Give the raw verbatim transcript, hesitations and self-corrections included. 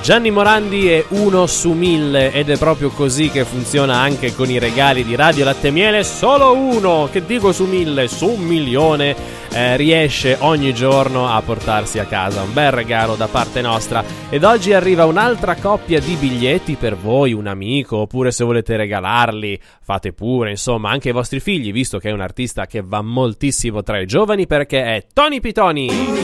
Gianni Morandi è uno su mille ed è proprio così che funziona anche con i regali di Radio Latte e Miele. Solo uno, che dico su mille, su un milione eh, riesce ogni giorno a portarsi a casa un bel regalo da parte nostra. Ed oggi arriva un'altra coppia di biglietti per voi, un amico, oppure se volete regalarli fate pure, insomma anche ai vostri figli, visto che è un artista che va moltissimo tra i giovani, perché è Tony Pitoni.